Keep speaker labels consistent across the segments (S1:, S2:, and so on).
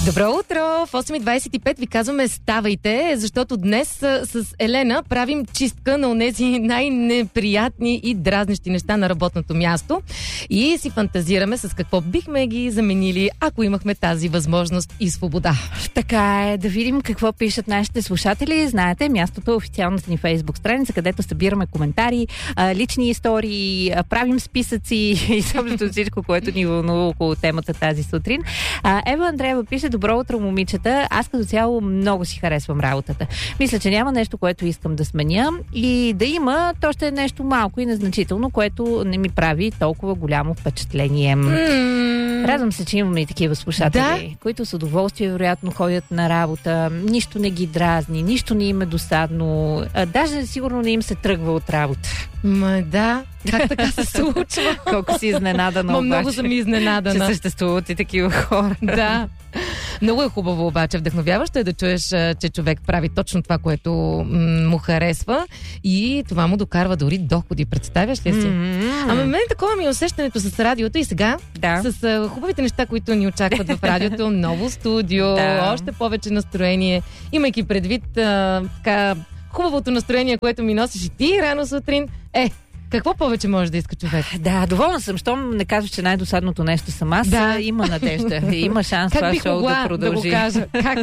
S1: Добро утро! В 8:25 ви казваме ставайте, защото днес с Елена правим чистка на онези най-неприятни и дразнещи неща на работното място и си фантазираме с какво бихме ги заменили, ако имахме тази възможност и свобода.
S2: Така е, да видим какво пишат нашите слушатели. Знаете, мястото е официалната ни Фейсбук страница, където събираме коментари, лични истории, правим списъци и също всичко, което ни вълнува около темата тази сутрин. Ева Андреева пише: добро утро, момичета. Аз като цяло много си харесвам работата. Мисля, че няма нещо, което искам да сменя, и да има, то ще е нещо малко и незначително, което не ми прави толкова голямо впечатление. Радвам се, че имаме и такива слушатели, които с удоволствие вероятно ходят на работа, нищо не ги дразни, нищо не им е досадно, даже сигурно не им се тръгва от работа.
S1: Да, как така се случва?
S2: Колко си изненадана обаче.
S1: Много съм изненадана.
S2: Че съществуват и такива хора.
S1: Да. Много е хубаво обаче, вдъхновяващо е да чуеш, че човек прави точно това, което му харесва, и това му докарва дори доходи. Представяш ли си? Ама мен такова ми е усещането с радиото и сега, с хубавите неща, които ни очакват в радиото, ново студио, още повече настроение, имайки предвид хубавото настроение, което ми носиш и ти рано сутрин. Какво повече може да иска човек?
S2: Да, доволна съм. Щом не казваш, че най-досадното нещо съм аз, има надежда. Има шанс това шоу да продължи.
S1: Да го кажа? Как?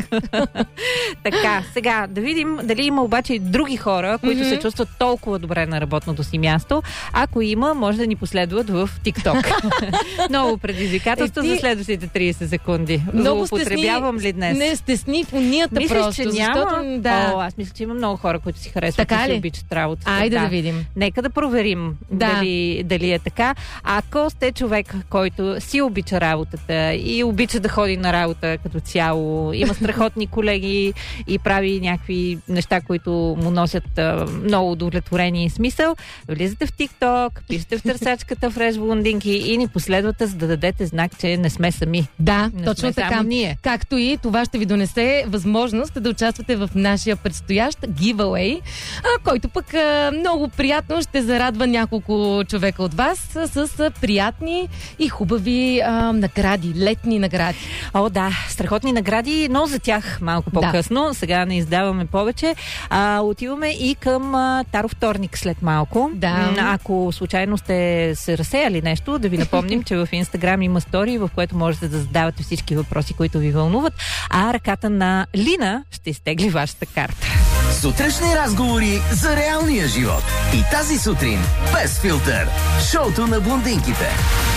S2: Така, сега да видим дали има обаче и други хора, които се чувстват толкова добре на работното си място. Ако има, може да ни последват в TikTok. Ново предизвикателство за следващите 30 секунди.
S1: Много
S2: употребявам ли днес?
S1: Не, стесни фонията.
S2: Мислиш,
S1: просто.
S2: Че няма?
S1: Да.
S2: Аз мисля, че има много хора, които си харесват и си обичат работата.
S1: Айде да видим.
S2: Нека да проверим дали е така. Ако сте човек, който си обича работата и обича да ходи на работа като цяло, има страхотни колеги и прави някакви неща, които му носят много удовлетворение и смисъл, влизате в TikTok, пишете в търсачката Fresh Блондинки и ни последвате, за да дадете знак, че не сме сами.
S1: Да,
S2: не
S1: точно така.
S2: Ние.
S1: Както и това ще ви донесе възможност да участвате в нашия предстоящ giveaway, който пък много приятно ще зарадва няколко човека от вас с приятни и хубави награди, летни награди.
S2: Да, страхотни награди, но за тях малко по-късно. Сега не издаваме повече. Отиваме и към Таро вторник след малко. Ако случайно сте се разсеяли нещо, да ви напомним, че в Инстаграм има стори, в което можете да задавате всички въпроси, които ви вълнуват, а ръката на Лина ще изтегли вашата карта.
S3: Сутрешни разговори за реалния живот. И тази сутрин без филтър. Шоуто на блондинките.